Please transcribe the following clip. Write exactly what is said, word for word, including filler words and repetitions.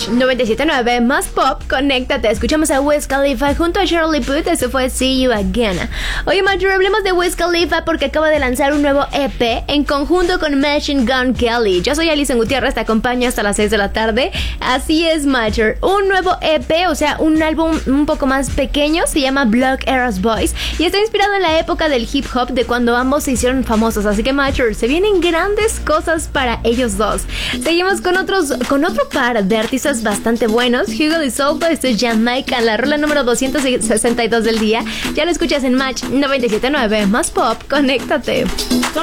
noventa y siete punto nueve más pop, conéctate. Escuchamos a Wiz Khalifa junto a Shirley Puth. Eso fue See You Again. Oye, Major, hablemos de Wiz Khalifa porque acaba de lanzar un nuevo E P en conjunto con Machine Gun Kelly. Yo soy Alison Gutiérrez, te acompaño hasta las seis de la tarde. Así es, Major. Un nuevo E P, o sea, un álbum un poco más pequeño, se llama Block Eras Boys y está inspirado en la época del hip hop de cuando ambos se hicieron famosos. Así que, Major, se vienen grandes cosas para ellos dos. Seguimos con otros, con otro par de artistas bastante buenos. Hugo de Soto, esto es Jamaica, la rola número doscientos sesenta y dos del día. Ya lo escuchas en Match noventa y siete punto nueve más pop, conéctate.